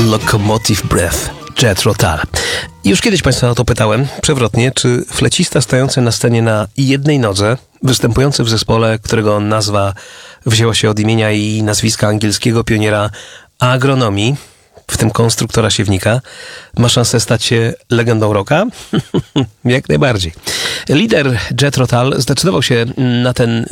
Locomotive Breath, Jethro Tull. Już kiedyś Państwa o to pytałem, przewrotnie, czy flecista stojący na scenie na jednej nodze, występujący w zespole, którego nazwa wzięła się od imienia i nazwiska angielskiego pioniera agronomii, w tym konstruktora siewnika, ma szansę stać się legendą rocka? Jak najbardziej. Lider Jethro Tull zdecydował się na ten